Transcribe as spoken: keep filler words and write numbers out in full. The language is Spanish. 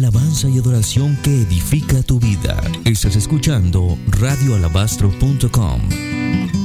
alabanza y adoración que edifica tu vida. Estás escuchando radio alabastro punto com.